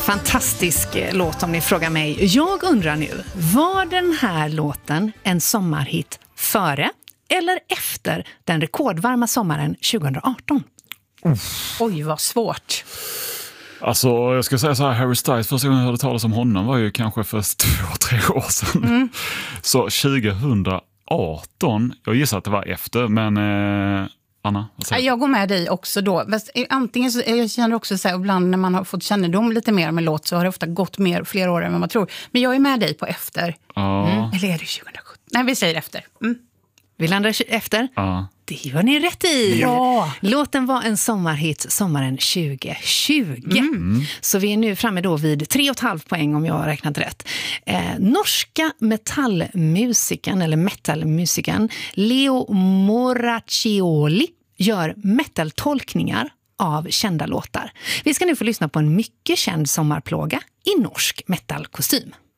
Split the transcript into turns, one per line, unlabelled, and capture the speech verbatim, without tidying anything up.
Fantastisk låt om ni frågar mig. Jag undrar nu, var den här låten en sommarhit före eller efter den rekordvarma sommaren tjugoarton?
Uff. Oj, vad svårt.
Alltså, jag ska säga så här, Harry Styles, första gången jag hörde talas om honom var ju kanske för två, tre år sedan. Mm. Så tjugoarton, jag gissar att det var efter, men eh, Anna?
Jag går med dig också då. Antingen så, jag känner också så här, ibland när man har fått kännedom lite mer om en låt så har det ofta gått mer, fler år än vad man tror. Men jag är med dig på efter.
Ja.
Mm. Eller är det tjugosjutton? Nej, vi säger efter. Mm.
Vi landar efter?
Ja.
Det var ni rätt i.
Ja.
Låten var en sommarhit sommaren tjugohundratjugo. Mm. Så vi är nu framme då vid tre och ett halvt poäng om jag har räknat rätt. Eh, norska metallmusiken eller metalmusiken Leo Moraccioli gör metaltolkningar av kända låtar. Vi ska nu få lyssna på en mycket känd sommarplåga i norsk metalkostym.